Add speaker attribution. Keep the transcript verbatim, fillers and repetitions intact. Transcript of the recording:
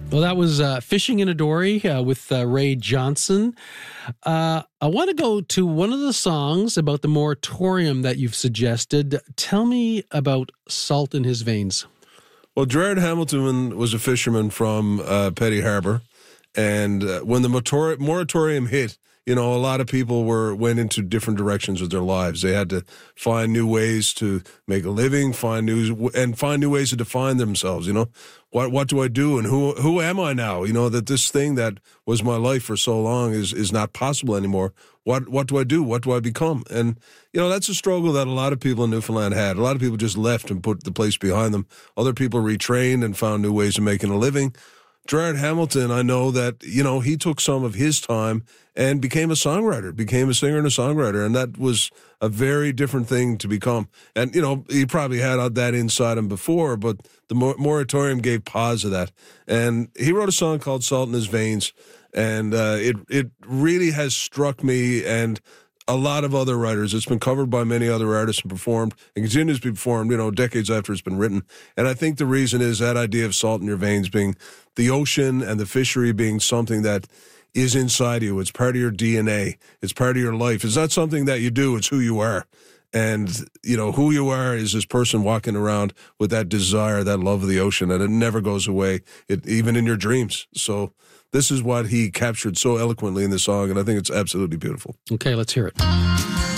Speaker 1: Well, that was uh, Fishing in a Dory uh, with uh, Ray Johnson. Uh, I want to go to one of the songs about the moratorium that you've suggested. Tell me about Salt in His Veins.
Speaker 2: Well, Gerard Hamilton was a fisherman from uh, Petty Harbor, and uh, when the motor- moratorium hit, you know, a lot of people were went into different directions with their lives. They had to find new ways to make a living, find new and find new ways to define themselves. You know, what what do I do, and who who am I now? You know, that this thing that was my life for so long is is not possible anymore. What what do I do? What do I become? And you know, that's a struggle that a lot of people in Newfoundland had. A lot of people just left and put the place behind them. Other people retrained and found new ways of making a living. Gerard Hamilton, I know that, you know, he took some of his time and became a songwriter, became a singer and a songwriter, and that was a very different thing to become. And, you know, he probably had that inside him before, but the mor- moratorium gave pause to that. And he wrote a song called Salt in His Veins, and uh, it it really has struck me and a lot of other writers. It's been covered by many other artists and performed and continues to be performed, you know, decades after it's been written. And I think the reason is that idea of salt in your veins being the ocean and the fishery being something that is inside you. It's part of your D N A. It's part of your life. It's not something that you do. It's who you are. And, you know, who you are is this person walking around with that desire, that love of the ocean, and it never goes away, it, even in your dreams. So this is what he captured so eloquently in the song, and I think it's absolutely beautiful.
Speaker 1: Okay, let's hear it.